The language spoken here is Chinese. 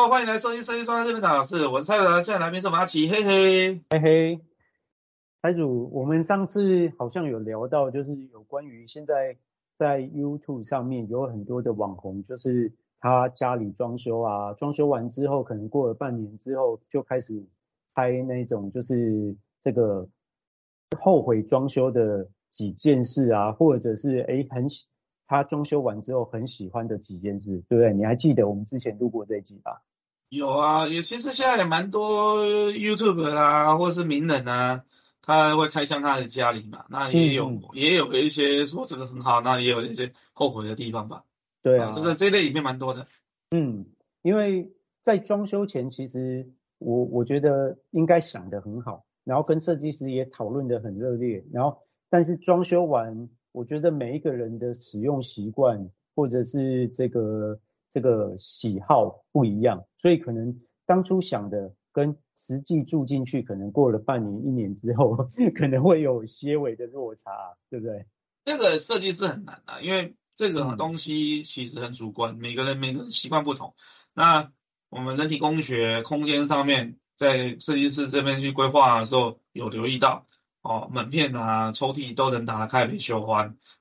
Hello，欢迎来收听设计专家这边的老师，我是蔡伦，现在来宾是我们阿奇，嘿嘿。 嘿嘿，台主，我们上次好像有聊到，就是有关于现在在 YouTube 上面有很多的网红，就是他家里装修啊，装修完之后，可能过了半年之后就开始拍那种就是这个后悔装修的几件事啊，或者是他装修完之后很喜欢的几件事，对不对？你还记得我们之前录过这一集吧？ 有啊，其实现在也蛮多 YouTube 啊，或是名人啊，他会开箱他的家里嘛，那也有嗯嗯， 也有一些说这个很好，那也有一些后悔的地方吧。啊，这个对啊。 这一类里面蛮多的。 嗯，因为在装修前，其实我觉得应该想得很好，然后跟设计师也讨论得很热烈，然后但是装修完，我觉得每一个人的使用习惯或者是这个喜好不一样，所以可能当初想的跟实际住进去，可能过了半年、一年之后，可能会有些微的落差，对不对？ 这个设计是很难的，因为这个嗯东西其实很主观，每个人习惯不同。那我们人体工学空间上面，在设计师这边去规划的时候，有留意到哦，门片啊、抽屉都能打开维修环，